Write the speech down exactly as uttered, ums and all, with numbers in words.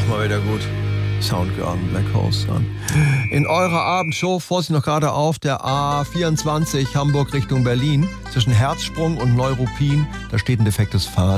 mal wieder gut. Soundgarden, Black Hole Sun. In eurer Abendshow, Vorsicht noch gerade auf, der A vierundzwanzig Hamburg Richtung Berlin, zwischen Herzsprung und Neuruppin, da steht ein defektes Fahrzeug.